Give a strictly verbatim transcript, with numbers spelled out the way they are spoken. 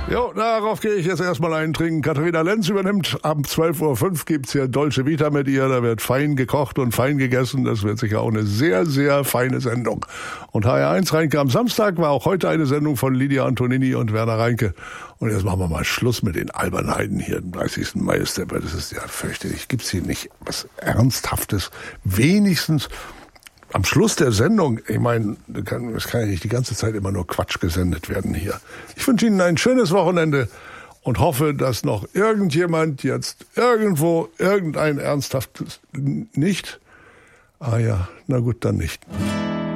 Jo, darauf gehe ich jetzt erstmal eintrinken. Katharina Lenz übernimmt. Ab zwölf Uhr fünf gibt's hier Dolce Vita mit ihr. Da wird fein gekocht und fein gegessen. Das wird sicher auch eine sehr, sehr feine Sendung. Und H R eins Reinke am Samstag war auch heute eine Sendung von Lydia Antonini und Werner Reinke. Und jetzt machen wir mal Schluss mit den Albernheiten hier am dreißigsten Mai. Das ist ja fürchterlich. Gibt's hier nicht was Ernsthaftes? Wenigstens am Schluss der Sendung, ich meine, es kann, kann ja nicht die ganze Zeit immer nur Quatsch gesendet werden hier. Ich wünsche Ihnen ein schönes Wochenende und hoffe, dass noch irgendjemand jetzt irgendwo irgendein ernsthaftes nicht. Ah ja, na gut, dann nicht.